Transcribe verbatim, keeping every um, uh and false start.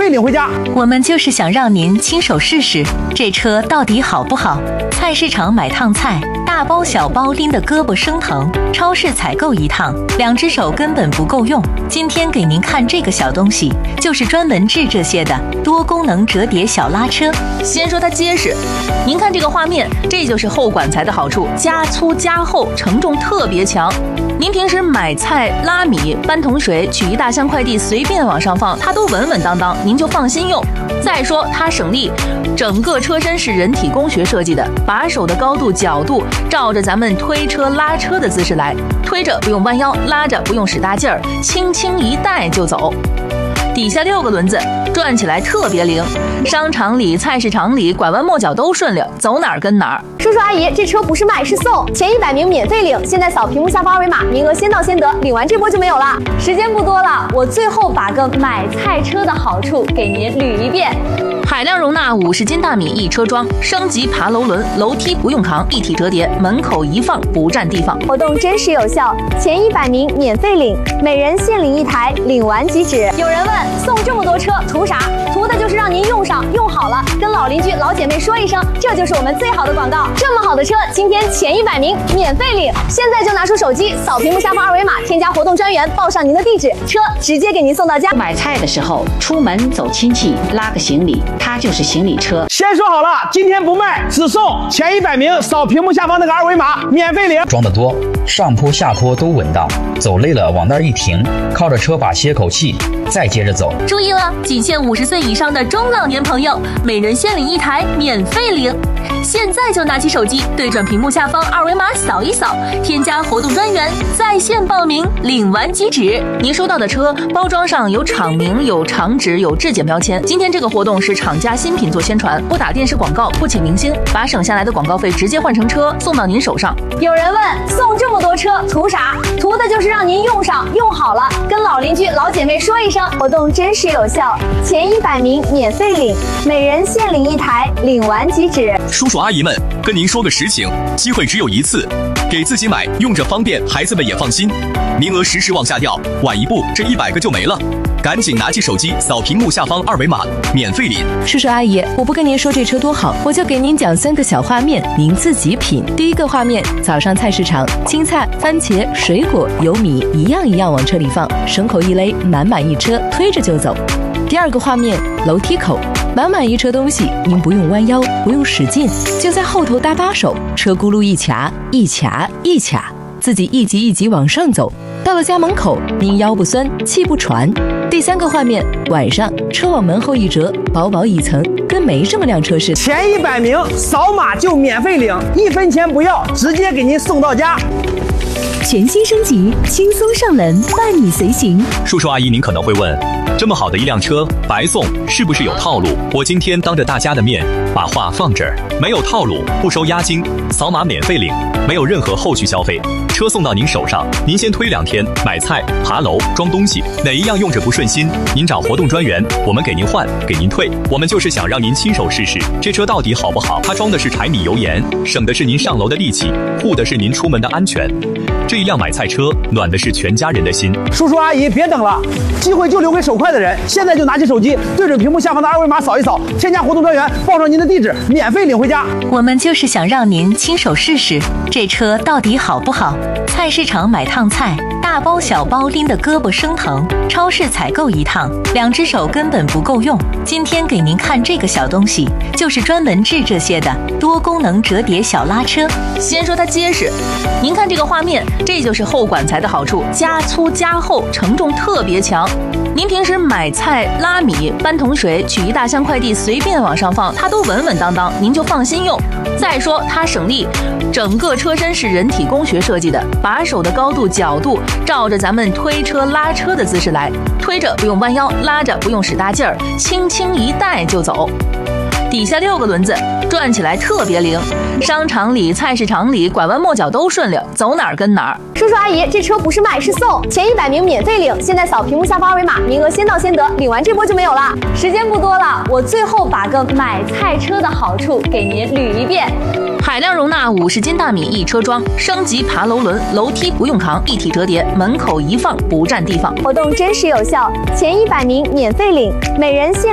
费领回家。 我们就是想让您亲手试试这车到底好不好。菜市场买趟菜，大包小包拎得胳膊生疼；超市采购一趟，两只手根本不够用。今天给您看这个小东西，就是专门治这些的多功能折叠小拉车。 先说它结实，您看这个画面，这就是厚管材的好处，加粗加厚，承重特别强。您平时买菜、拉米、搬桶水、取一大箱快递，随便往上放，它都稳稳当当，您就放心用。再说它省力，整个车身是人体工学设计的，把手的高度、角度照着咱们推车、拉车的姿势来，推着不用弯腰，拉着不用使大劲儿，轻轻一带就走。底下六个轮子，转起来特别灵，商场里、菜市场里拐弯抹角都顺溜，走哪儿跟哪儿。 叔叔阿姨，这车不是卖是送，前一百名免费领，现在扫屏幕下方二维码，名额先到先得，领完这波就没有了。时间不多了，我最后把个买菜车的好处给您捋一遍。 海量容纳五十斤大米一车装，升级爬楼轮，楼梯不用扛，一体折叠，门口一放不占地方。 活动真实有效，前一百名免费领，每人限领一台，领完即止。有人问，送这么多车图啥？图的就是让您用上用好了，跟老邻居老姐妹说一声，这就是我们最好的广告。这么好的车，今天前一百名免费领，现在就拿出手机扫屏幕下方二维码，添加活动专员，报上您的地址，车直接给您送到家。 买菜的时候出门走亲戚，拉个行李，它就是行李车。 先说好了，今天不卖，只送前一百名，扫屏幕下方那个二维码，免费领。 装得多，上坡下坡都稳当，走累了往那儿一停，靠着车把歇口气，再接着走。 注意了，仅限五十岁以上的中老年朋友，每人限领一台，免费领。现在就拿起手机，对准屏幕下方二维码扫一扫，添加活动专员，在线报名，领完即止。 您收到的车包装上有厂名、有厂址、有质检标签。今天这个活动是厂家新品做宣传，不打电视广告，不请明星，把省下来的广告费直接换成车送到您手上。 有人问，送这么多车图啥？图的就是让您用上用好了，跟老邻居老姐妹说一声。活动真实有效，前一百名免费领，每人限领一台，领完即止。 叔叔阿姨们，跟您说个实情，机会只有一次，给自己买，用着方便，孩子们也放心。名额时时往下掉，晚一步这一百个就没了。赶紧拿起手机扫屏幕下方二维码，免费领。 叔叔阿姨，我不跟您说这车多好，我就给您讲三个小画面，您自己品。第一个画面，早上菜市场，青菜、番茄、水果、油米一样一样往车里放，绳口一勒，满满一车，推着就走。第二个画面，楼梯口，满满一车东西，您不用弯腰，不用使劲，就在后头搭把手，车轱辘一卡一卡一卡，自己一级一级往上走。到了家门口，您腰不酸，气不喘。第三个画面，晚上车往门后一折，薄薄一层，跟没这么辆车似的。 前一百名扫码就免费领，一分钱不要，直接给您送到家。 全新升级，轻松上门，伴你随行。 叔叔阿姨，您可能会问，这么好的一辆车白送，是不是有套路？我今天当着大家的面把话放这儿，没有套路，不收押金，扫码免费领，没有任何后续消费，车送到您手上，您先推两天，买菜、爬楼、装东西，哪一样用着不顺心，您找活动专员，我们给您换，给您退。我们就是想让您亲手试试这车到底好不好。它装的是柴米油盐，省的是您上楼的力气，护的是您出门的安全。这一辆买菜车暖的是全家人的心。 叔叔阿姨别等了，机会就留给手快的人，现在就拿起手机，对准屏幕下方的二维码扫一扫，添加活动专员，报上您的地址，免费领回家。 我们就是想让您亲手试试这车到底好不好。菜市场买趟菜，大包小包拎得胳膊生疼；超市采购一趟，两只手根本不够用。今天给您看这个小东西，就是专门治这些的多功能折叠小拉车。 先说它结实，您看这个画面，这就是厚管材的好处，加粗加厚，承重特别强。您平时买菜、拉米、搬桶水、取一大箱快递，随便往上放，它都稳稳当当，您就放心用。再说它省力，整个车身是人体工学设计的，把手的高度、角度照着咱们推车、拉车的姿势来，推着不用弯腰，拉着不用使大劲儿，轻轻一带就走。底下六个轮子，转起来特别灵，商场里、菜市场里拐弯抹角都顺溜，走哪儿跟哪儿。 叔叔阿姨，这车不是卖是送，前一百名免费领，现在扫屏幕下方二维码，名额先到先得，领完这波就没有了。时间不多了，我最后把个买菜车的好处给您捋一遍。 海量容纳五十斤大米一车装，升级爬楼轮，楼梯不用扛，一体折叠，门口一放不占地方。 活动真实有效，前一百名免费领，每人限